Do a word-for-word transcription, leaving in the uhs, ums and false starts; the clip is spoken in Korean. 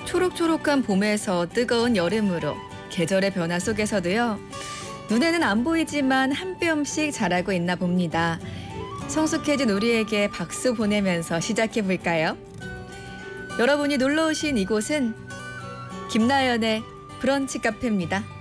초록초록한 봄에서 뜨거운 여름으로 계절의 변화 속에서도요. 눈에는 안 보이지만 한 뼘씩 자라고 있나 봅니다. 성숙해진 우리에게 박수 보내면서 시작해 볼까요? 여러분이 놀러 오신 이곳은 김나연의 브런치 카페입니다.